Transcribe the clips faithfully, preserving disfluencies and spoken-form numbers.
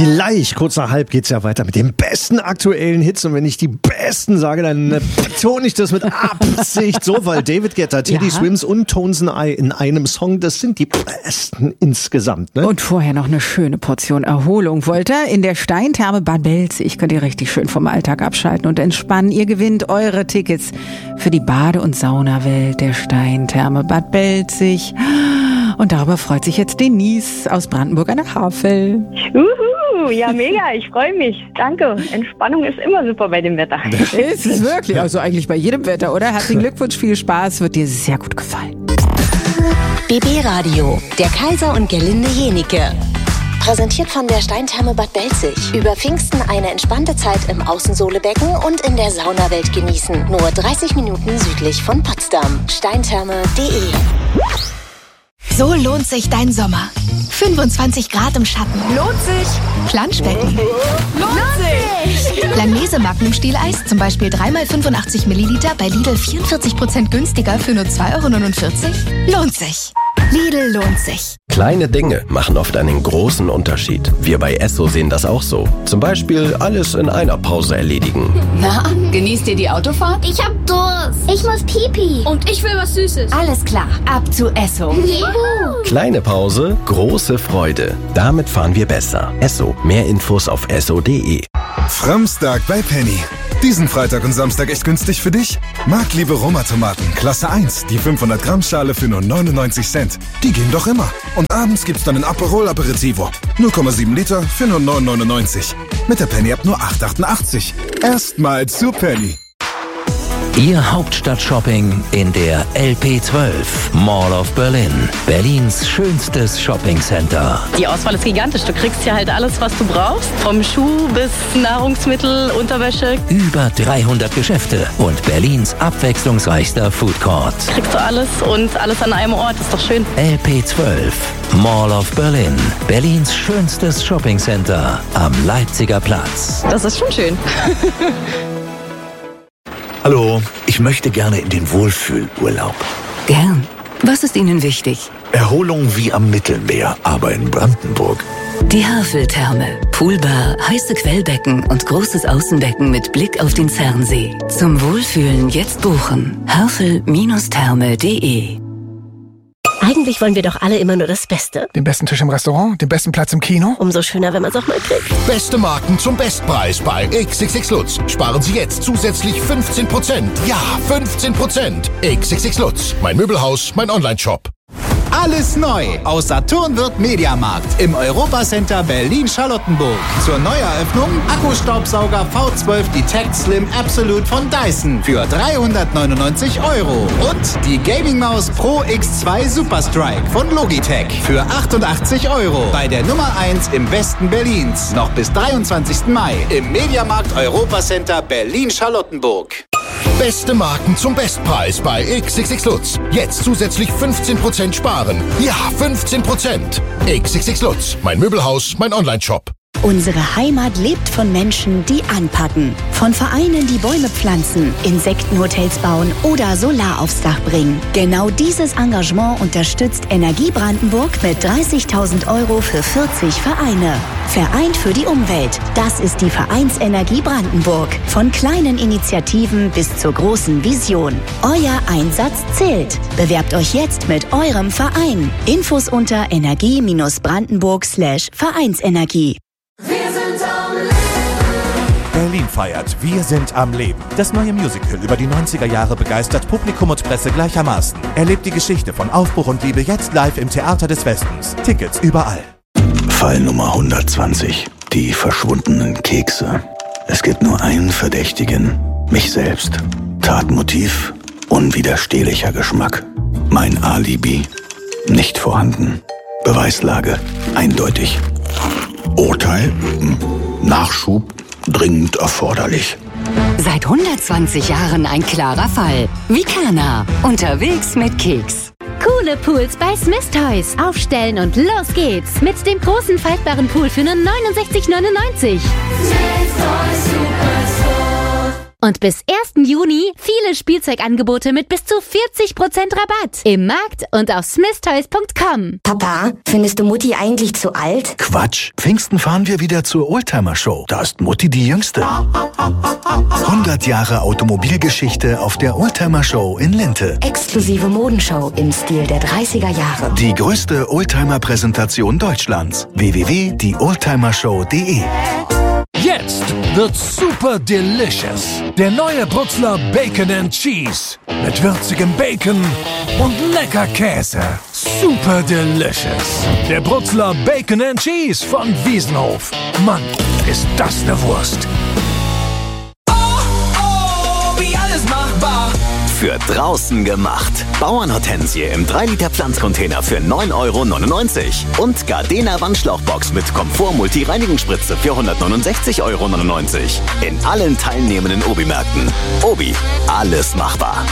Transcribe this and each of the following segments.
Gleich, kurz nach halb, geht's ja weiter mit den besten aktuellen Hits. Und wenn ich die besten sage, dann betone ich das mit Absicht so, weil David Guetta, Teddy Ja. Swims und Tones and I in einem Song, das sind die besten insgesamt. Ne? Und vorher noch eine schöne Portion Erholung. Wollt ihr? In der Steintherme Bad Belzig könnt ihr richtig schön vom Alltag abschalten und entspannen. Ihr gewinnt eure Tickets für die Bade- und Saunawelt der Steintherme Bad Belzig. Und darüber freut sich jetzt Denise aus Brandenburg an der Havel. Uhu, ja mega, ich freue mich. Danke. Entspannung ist immer super bei dem Wetter. Ist es wirklich? Also eigentlich bei jedem Wetter, oder? Herzlichen Glückwunsch, viel Spaß, wird dir sehr gut gefallen. B B Radio, der Kaiser und Gerlinde Jenike. Präsentiert von der Steintherme Bad Belzig. Über Pfingsten eine entspannte Zeit im Außensohlebecken und in der Saunawelt genießen. Nur dreißig Minuten südlich von Potsdam. steintherme punkt de. So lohnt sich dein Sommer. fünfundzwanzig Grad im Schatten. Lohnt sich. Planschbecken. Lohnt sich. Langnese Magnum-Stieleis, zum Beispiel drei mal fünfundachtzig Milliliter, bei Lidl vierundvierzig Prozent günstiger für nur zwei Euro neunundvierzig. Lohnt sich. Lidl lohnt sich. Kleine Dinge machen oft einen großen Unterschied. Wir bei Esso sehen das auch so. Zum Beispiel alles in einer Pause erledigen. Na, genießt ihr die Autofahrt? Ich hab Durst. Ich muss Pipi. Und ich will was Süßes. Alles klar, ab zu Esso. Juhu. Kleine Pause, große Freude. Damit fahren wir besser. Esso. Mehr Infos auf esso punkt de. Framstag bei Penny. Diesen Freitag und Samstag echt günstig für dich? Marktliebe Roma-Tomaten, Klasse eins, die fünfhundert Gramm Schale für nur neunundneunzig Cent. Die gehen doch immer. Und abends gibt's dann ein Aperol Aperitivo. null Komma sieben Liter für nur neun neunundneunzig. Mit der Penny-App nur acht achtundachtzig. Erstmal zu Penny. Ihr Hauptstadt-Shopping in der L P zwölf, Mall of Berlin. Berlins schönstes Shoppingcenter. Die Auswahl ist gigantisch. Du kriegst hier halt alles, was du brauchst. Vom Schuh bis Nahrungsmittel, Unterwäsche. Über dreihundert Geschäfte und Berlins abwechslungsreichster Foodcourt. Kriegst du alles und alles an einem Ort. Ist doch schön. L P zwölf, Mall of Berlin. Berlins schönstes Shoppingcenter am Leipziger Platz. Das ist schon schön. Hallo, ich möchte gerne in den Wohlfühlurlaub. Gern. Was ist Ihnen wichtig? Erholung wie am Mittelmeer, aber in Brandenburg. Die Haveltherme. Poolbar, heiße Quellbecken und großes Außenbecken mit Blick auf den Fernseh. Zum Wohlfühlen jetzt buchen. havel Therme punkt de. Eigentlich wollen wir doch alle immer nur das Beste. Den besten Tisch im Restaurant, den besten Platz im Kino. Umso schöner, wenn man es auch mal kriegt. Beste Marken zum Bestpreis bei X X X Lutz. Sparen Sie jetzt zusätzlich fünfzehn Prozent. Ja, fünfzehn Prozent. X X X Lutz. Mein Möbelhaus, mein Online-Shop. Alles neu aus Saturnwirt Mediamarkt im Europacenter Berlin-Charlottenburg. Zur Neueröffnung Akkustaubsauger V zwölf Detect Slim Absolute von Dyson für dreihundertneunundneunzig Euro. Und die Gaming-Maus Pro X zwei Super Strike von Logitech für achtundachtzig Euro. Bei der Nummer eins im Westen Berlins. Noch bis dreiundzwanzigsten Mai im Mediamarkt Europacenter Berlin-Charlottenburg. Beste Marken zum Bestpreis bei X X X Lutz. Jetzt zusätzlich fünfzehn Prozent sparen. Ja, fünfzehn Prozent. X X X Lutz. Mein Möbelhaus, mein Online-Shop. Unsere Heimat lebt von Menschen, die anpacken. Von Vereinen, die Bäume pflanzen, Insektenhotels bauen oder Solar aufs Dach bringen. Genau dieses Engagement unterstützt Energie Brandenburg mit dreißigtausend Euro für vierzig Vereine. Vereint für die Umwelt. Das ist die Vereinsenergie Brandenburg. Von kleinen Initiativen bis zur großen Vision. Euer Einsatz zählt. Bewerbt euch jetzt mit eurem Verein. Infos unter energie-brandenburg slash Vereinsenergie. Berlin feiert Wir sind am Leben. Das neue Musical über die neunziger Jahre begeistert Publikum und Presse gleichermaßen. Erlebt die Geschichte von Aufbruch und Liebe jetzt live im Theater des Westens. Tickets überall. Fall Nummer hundertzwanzig. Die verschwundenen Kekse. Es gibt nur einen Verdächtigen. Mich selbst. Tatmotiv. Unwiderstehlicher Geschmack. Mein Alibi. Nicht vorhanden. Beweislage. Eindeutig. Urteil. Nachschub. Dringend erforderlich. Seit hundertzwanzig Jahren ein klarer Fall. Vicana. Unterwegs mit Keks. Coole Pools bei Smith Toys. Aufstellen und los geht's. Mit dem großen faltbaren Pool für nur neunundsechzig neunundneunzig. Und bis ersten Juni viele Spielzeugangebote mit bis zu vierzig Prozent Rabatt. Im Markt und auf smith toys punkt com. Papa, findest du Mutti eigentlich zu alt? Quatsch. Pfingsten fahren wir wieder zur Oldtimer-Show. Da ist Mutti die Jüngste. hundert Jahre Automobilgeschichte auf der Oldtimer-Show in Linte. Exklusive Modenshow im Stil der dreißiger Jahre. Die größte Oldtimer-Präsentation Deutschlands. w w w punkt die oldtimer show punkt d e. Jetzt wird's super delicious. Der neue Brutzler Bacon and Cheese. Mit würzigem Bacon und lecker Käse. Super delicious. Der Brutzler Bacon and Cheese von Wiesenhof. Mann, ist das eine Wurst. Oh, oh, wie alles machbar. Für draußen gemacht. Bauernhortensie im drei Liter Pflanzcontainer für neun Euro neunundneunzig. Und Gardena Wandschlauchbox mit Komfort-Multi-Reinigungsspritze für hundertneunundsechzig Euro neunundneunzig. In allen teilnehmenden Obi-Märkten. Obi, alles machbar.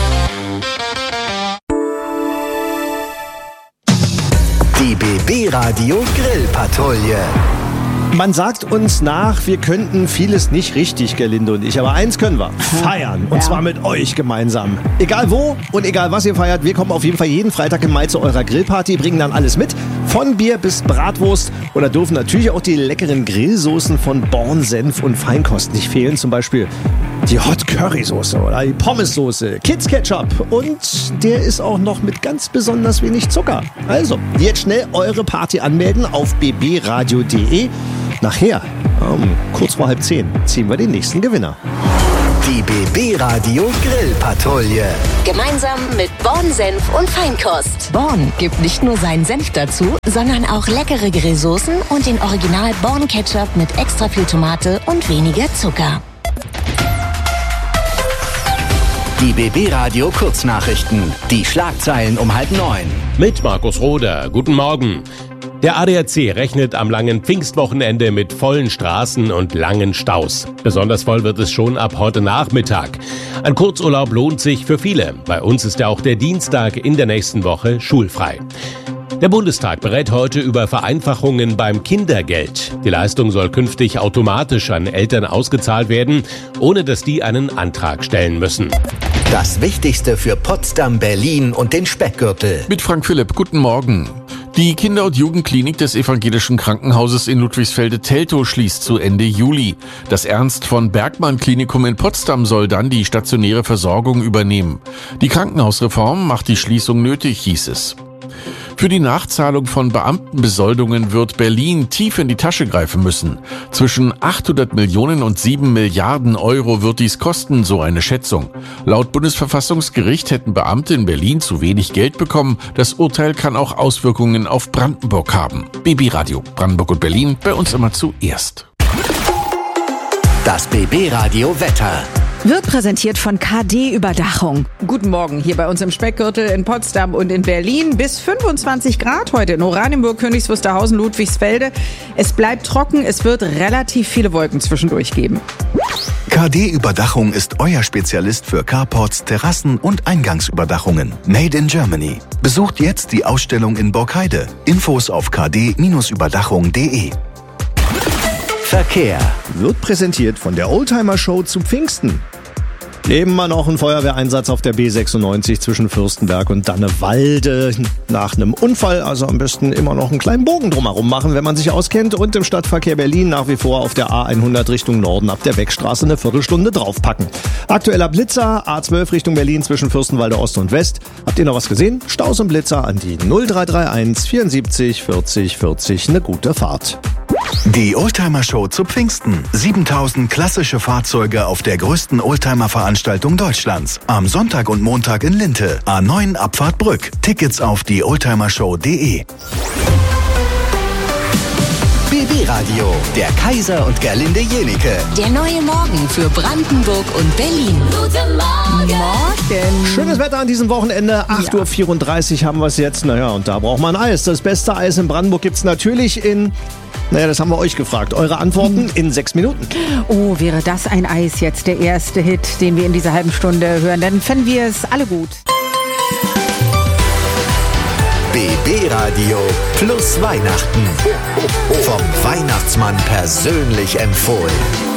Die B B-Radio Grillpatrouille. Man sagt uns nach, wir könnten vieles nicht richtig, Gerlinde und ich. Aber eins können wir, feiern. Und ja. zwar mit euch gemeinsam. Egal wo und egal was ihr feiert, wir kommen auf jeden Fall jeden Freitag im Mai zu eurer Grillparty, bringen dann alles mit. Von Bier bis Bratwurst. Und da dürfen natürlich auch die leckeren Grillsoßen von Born, Senf und Feinkost nicht fehlen. Zum Beispiel die Hot Curry Soße oder die Pommessoße, Kids Ketchup. Und der ist auch noch mit ganz besonders wenig Zucker. Also, jetzt schnell eure Party anmelden auf b b radio punkt d e. Nachher, um, kurz vor halb zehn, ziehen wir den nächsten Gewinner. Die B B-Radio Grillpatrouille. Gemeinsam mit Born Senf und Feinkost. Born gibt nicht nur seinen Senf dazu, sondern auch leckere Grillsoßen und den Original Born Ketchup mit extra viel Tomate und weniger Zucker. Die B B-Radio Kurznachrichten. Die Schlagzeilen um halb neun. Mit Markus Roder. Guten Morgen. Der A D A C rechnet am langen Pfingstwochenende mit vollen Straßen und langen Staus. Besonders voll wird es schon ab heute Nachmittag. Ein Kurzurlaub lohnt sich für viele. Bei uns ist ja auch der Dienstag in der nächsten Woche schulfrei. Der Bundestag berät heute über Vereinfachungen beim Kindergeld. Die Leistung soll künftig automatisch an Eltern ausgezahlt werden, ohne dass die einen Antrag stellen müssen. Das Wichtigste für Potsdam, Berlin und den Speckgürtel. Mit Frank Philipp, guten Morgen. Die Kinder- und Jugendklinik des Evangelischen Krankenhauses in Ludwigsfelde-Teltow schließt zu Ende Juli. Das Ernst von Bergmann Klinikum in Potsdam soll dann die stationäre Versorgung übernehmen. Die Krankenhausreform macht die Schließung nötig, hieß es. Für die Nachzahlung von Beamtenbesoldungen wird Berlin tief in die Tasche greifen müssen. Zwischen achthundert Millionen und sieben Milliarden Euro wird dies kosten, so eine Schätzung. Laut Bundesverfassungsgericht hätten Beamte in Berlin zu wenig Geld bekommen. Das Urteil kann auch Auswirkungen auf Brandenburg haben. B B-Radio, Brandenburg und Berlin, bei uns immer zuerst. Das B B-Radio Wetter. Wird präsentiert von K D-Überdachung. Guten Morgen hier bei uns im Speckgürtel in Potsdam und in Berlin. Bis fünfundzwanzig Grad heute in Oranienburg, Königs Wusterhausen, Ludwigsfelde. Es bleibt trocken, es wird relativ viele Wolken zwischendurch geben. K D-Überdachung ist euer Spezialist für Carports, Terrassen und Eingangsüberdachungen. Made in Germany. Besucht jetzt die Ausstellung in Borkheide. Infos auf k d überdachung punkt d e. Verkehr wird präsentiert von der Oldtimer Show zu Pfingsten. Nehmen wir noch einen Feuerwehreinsatz auf der B sechsundneunzig zwischen Fürstenberg und Dannewalde nach einem Unfall. Also am besten immer noch einen kleinen Bogen drumherum machen, wenn man sich auskennt. Und im Stadtverkehr Berlin nach wie vor auf der A hundert Richtung Norden ab der Beckstraße eine Viertelstunde draufpacken. Aktueller Blitzer, A zwölf Richtung Berlin zwischen Fürstenwalde Ost und West. Habt ihr noch was gesehen? Staus und Blitzer an die null drei drei eins vierundsiebzig vierzig vierzig. Eine gute Fahrt. Die Oldtimer Show zu Pfingsten. siebentausend klassische Fahrzeuge auf der größten Oldtimer-Veranstaltung Deutschlands. Am Sonntag und Montag in Linte. A neun Abfahrt Brück. Tickets auf die oldtimer show punkt d e. B B-Radio. Der Kaiser und Gerlinde Jenike. Der neue Morgen für Brandenburg und Berlin. Guten Morgen. Morgen. Schönes Wetter an diesem Wochenende. acht Uhr vierunddreißig haben wir es jetzt. Naja, und da braucht man Eis. Das beste Eis in Brandenburg gibt's natürlich in... Naja, das haben wir euch gefragt. Eure Antworten in sechs Minuten. Oh, wäre das ein Eis jetzt der erste Hit, den wir in dieser halben Stunde hören, dann fänden wir es alle gut. B B-Radio plus Weihnachten. Vom Weihnachtsmann persönlich empfohlen.